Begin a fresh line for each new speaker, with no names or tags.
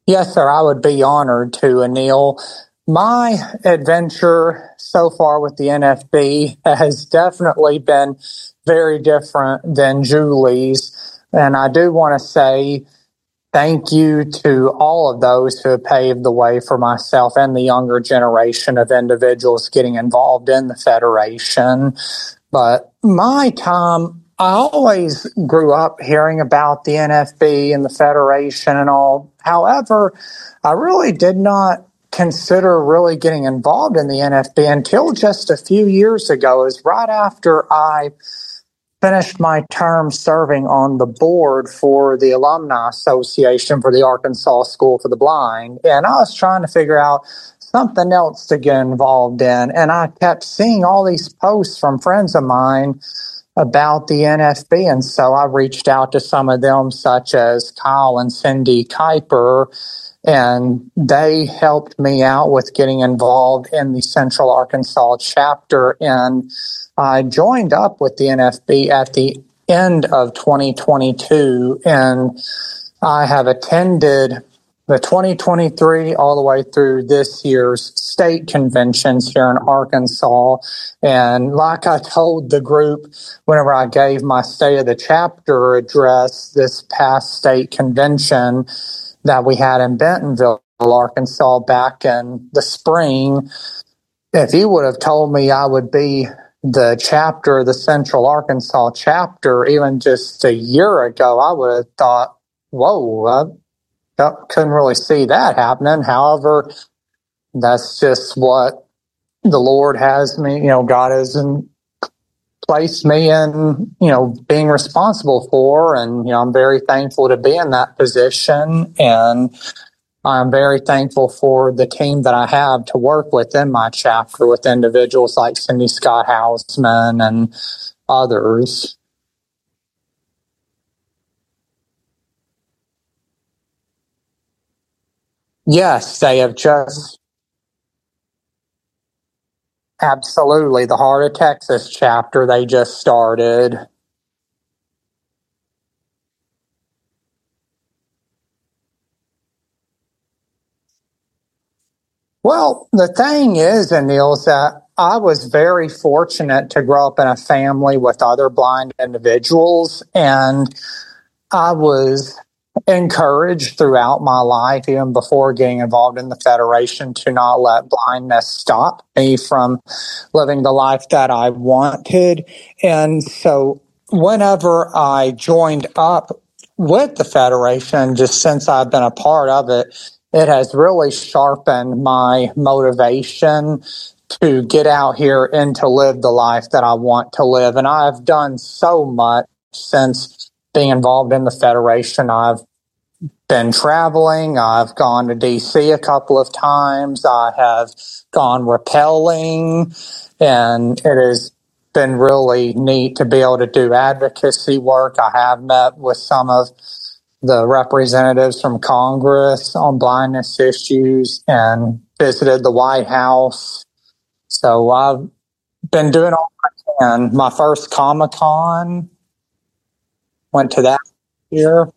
Yes, sir, I would be honored to, Anil. My adventure so far with the NFB has definitely been very different than Julie's. And I do want to say thank you to all of those who have paved the way for myself and the younger generation of individuals getting involved in the Federation. But my time, I always grew up hearing about the NFB and the Federation and all. However, I really did not consider really getting involved in the NFB until just a few years ago. It was right after I finished my term serving on the board for the Alumni Association for the Arkansas School for the Blind. And I was trying to figure out something else to get involved in. And I kept seeing all these posts from friends of mine about the NFB. And so I reached out to some of them, such as Kyle and Cindy Kuiper, and they helped me out with getting involved in the Central Arkansas chapter. And I joined up with the NFB at the end of 2022, and I have attended the 2023 all the way through this year's state conventions here in Arkansas. And like I told the group whenever I gave my State of the Chapter address this past state convention that we had in Bentonville, Arkansas back in the spring, if you would have told me I would be the chapter, the Central Arkansas chapter, even just a year ago, I would have thought, whoa, I couldn't really see that happening. However, that's just what the Lord has me, God has placed me in, being responsible for. And, I'm very thankful to be in that position. And I'm very thankful for the team that I have to work with in my chapter with individuals like Cindy Scott Hausman and others. Yes, they have just absolutely the Heart of Texas chapter they just started. Well, the thing is, Anil, is that I was very fortunate to grow up in a family with other blind individuals, and I was encouraged throughout my life, even before getting involved in the Federation, to not let blindness stop me from living the life that I wanted. And so whenever I joined up with the Federation, just since I've been a part of it, it has really sharpened my motivation to get out here and to live the life that I want to live. And I've done so much since being involved in the Federation. I've been traveling. I've gone to DC a couple of times. I have gone rappelling, and it has been really neat to be able to do advocacy work. I have met with some of the representatives from Congress on blindness issues and visited the White House. So I've been doing all I can. My first Comic-Con, went to that year.